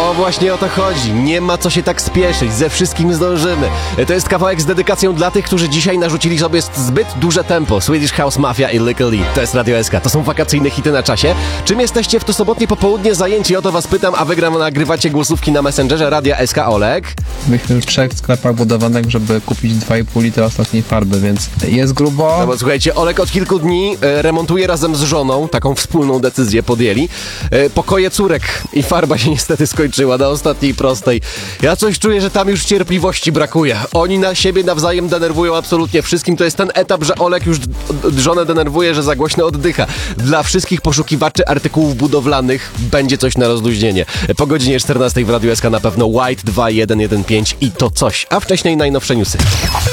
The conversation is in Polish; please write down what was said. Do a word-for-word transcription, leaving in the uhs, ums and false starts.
No właśnie o to chodzi. Nie ma co się tak spieszyć. Ze wszystkim zdążymy. To jest kawałek z dedykacją dla tych, którzy dzisiaj narzucili sobie zbyt duże tempo. Swedish House Mafia i Legally. To jest Radio S K. To są wakacyjne hity na czasie. Czym jesteście w to sobotnie popołudnie zajęci? O to was pytam, a wy gram nagrywacie głosówki na Messengerze Radia S K. Olek? Byliśmy w trzech sklepach budowanych, żeby kupić dwa i pół litra ostatniej farby, więc jest grubo. No bo słuchajcie, Olek od kilku dni e, remontuje razem z żoną, taką wspólną decyzję podjęli, e, pokoje córek i farba się niestety skończyła na ostatniej prostej. Ja coś czuję, że tam już cierpliwości brakuje. Oni na siebie nawzajem denerwują absolutnie wszystkim. To jest ten etap, że Olek już d- d- żonę denerwuje, że za głośno oddycha. Dla wszystkich poszukiwaczy artykułów budowlanych będzie coś na rozluźnienie. Po godzinie czternastej w Radiu S K na pewno White dwa jeden jeden pięć i to coś, a wcześniej najnowsze newsy.